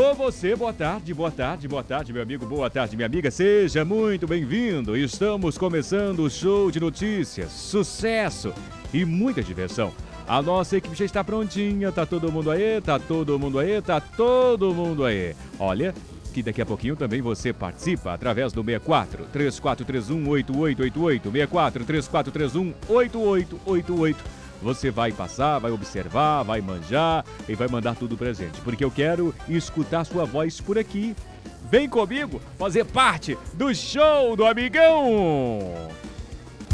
Alô, você, boa tarde, boa tarde, boa tarde, meu amigo, boa tarde, minha amiga, seja muito bem-vindo. Estamos começando o show de notícias, sucesso e muita diversão. A nossa equipe já está prontinha, tá todo mundo aí, tá todo mundo aí, tá todo mundo aí. Olha, que daqui a pouquinho também você participa através do 64 3431 8888, 64 3431 8888. Você vai passar, vai observar, vai manjar e vai mandar tudo pra gente, porque eu quero escutar sua voz por aqui. Vem comigo fazer parte do show do Amigão!